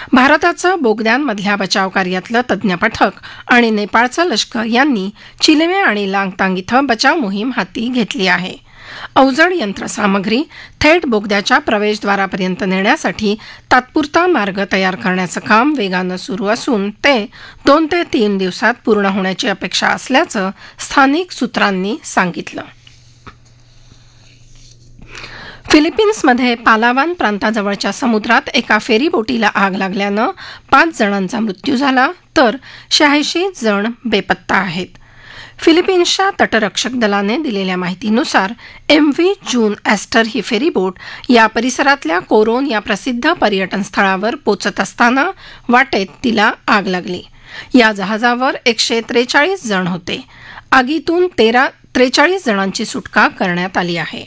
भारताचं बोगद्यांमधल्या बचाव कार्यातलं तज्ज्ञ पथक आणि नेपाळचं लष्कर यांनी चिलेमे आणि लांगतांग इथं बचाव मोहीम हाती घेतली आहे. अवजड यंत्रसामग्री थेट बोगद्याच्या प्रवेशद्वारापर्यंत नेण्यासाठी तात्पुरता मार्ग तयार करण्याचं काम वेगानं सुरू असून ते 2 ते 3 दिवसात पूर्ण होण्याची अपेक्षा असल्याचं स्थानिक सूत्रांनी सांगितलं. फिलिपिन्समध्ये पालावान प्रांताजवळच्या समुद्रात एका फेरीबोटीला आग लागल्यानं 5 जणांचा मृत्यू झाला तर 86 जण बेपत्ता आहेत. फिलिपिन्सच्या तटरक्षक दलाने दिलेल्या माहितीनुसार MV जून एस्टर ही फेरीबोट या परिसरातल्या कोरोन या प्रसिद्ध पर्यटन स्थळावर पोचत असताना वाटेत तिला आग लागली. या जहाजावर 143 जण होते. आगीतून 43 जणांची सुटका करण्यात आली आहे.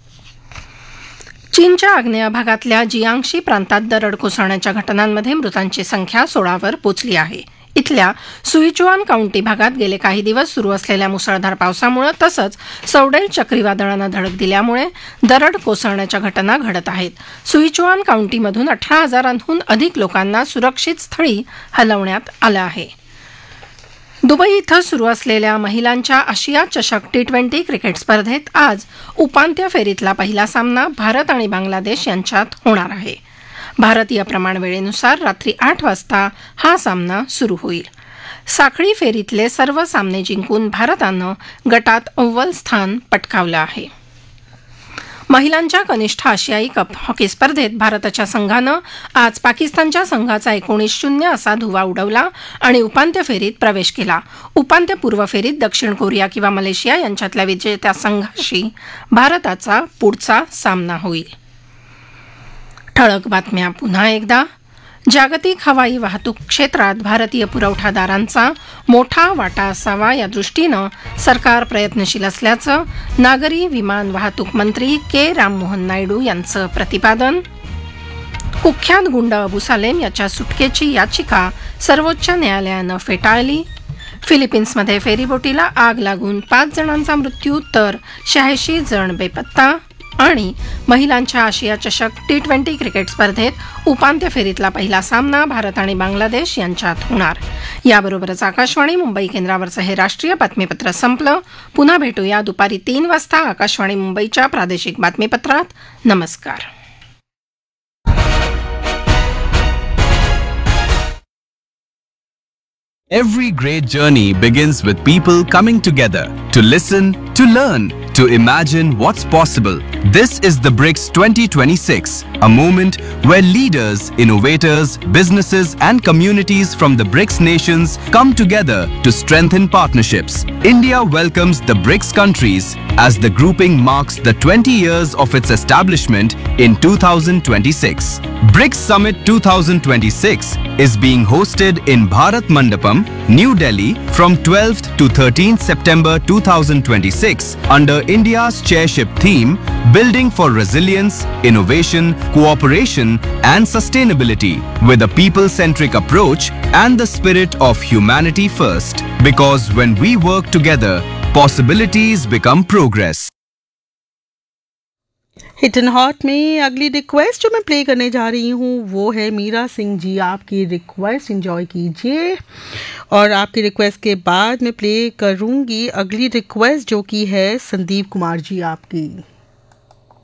चीनच्या आग्नेय भागातल्या जियांगशी प्रांतात दरड कोसळण्याच्या घटनांमध्ये मृतांची संख्या 16 वर पोचली आहे. इथल्या सुईचुआन काउंटी भागात गेले काही दिवस सुरू असलेल्या मुसळधार पावसामुळे तसंच सौडेल चक्रीवादळानं धडक दिल्यामुळे दरड कोसळण्याच्या घटना घडत आहेत. सुईचुआन काउंटीमधून 18,000हून अधिक लोकांना सुरक्षित स्थळी हलवण्यात आलं आहे. दुबई इथं सुरू असलेल्या महिलांच्या आशिया चषक T20 क्रिकेट स्पर्धेत आज उपांत्य फेरीतला पहिला सामना भारत आणि बांगलादेश यांच्यात होणार आहे. भारतीय प्रमाणवेळेनुसार रात्री 8 वाजता हा सामना सुरू होईल. साखळी फेरीतले सर्व सामने जिंकून भारतानं गटात अव्वल स्थान पटकावलं आहे. महिलांच्या कनिष्ठ आशियाई कप हॉकी स्पर्धेत भारताच्या संघानं आज पाकिस्तानच्या संघाचा 19-0 असा धुव्वा उडवला आणि उपांत्य फेरीत प्रवेश केला. उपांत्यपूर्व फेरीत दक्षिण कोरिया किंवा मलेशिया यांच्यातल्या विजेत्या संघाशी भारताचा पुढचा सामना होईल. ठळक बातम्या पुन्हा एकदा. जागतिक हवाई वाहतूक क्षेत्रात भारतीय पुरवठादारांचा मोठा वाटा असावा या दृष्टीनं सरकार प्रयत्नशील असल्याचं नागरी विमान वाहतूक मंत्री के राममोहन नायडू यांचं प्रतिपादन. कुख्यात गुंड अबू सालेम याच्या सुटकेची याचिका सर्वोच्च न्यायालयानं फेटाळली. फिलिपिन्समध्ये फेरीबोटीला आग लागून 5 जणांचा मृत्यू तर 86 जण बेपत्ता. आणि महिलांच्या आशिया चषक T20 क्रिकेट स्पर्धेत उपांत्य फेरीतला पहिला सामना भारत आणि बांगलादेश यांच्यात होणार. याबरोबरच आकाशवाणी मुंबई केंद्रावरचं हे राष्ट्रीय बातमीपत्र संपलं. पुन्हा भेटूया दुपारी 3 वाजता आकाशवाणी मुंबईच्या प्रादेशिक बातमीपत्रात. नमस्कार. Every great journey begins with people coming together to listen, to learn, to imagine what's possible. This is the BRICS 2026, a moment where leaders, innovators, businesses and communities from the BRICS nations come together to strengthen partnerships. India welcomes the BRICS countries as the grouping marks the 20 years of its establishment in 2026. BRICS Summit 2026 is being hosted in Bharat Mandapam, New Delhi from 12th to 13th September 2026 under India's chairship theme Building for Resilience, Innovation, Cooperation and Sustainability with a people-centric approach and the spirit of humanity first. Because when we work together, possibilities become progress. Hit end hot में अगली request जो मैं play करने जा रही हूँ वो है मीरा सिंह जी. आपकी रिक्वेस्ट एंजॉय कीजिए और आपकी रिक्वेस्ट के बाद मैं प्ले करूँगी अगली रिक्वेस्ट जो कि है संदीप कुमार जी आपकी.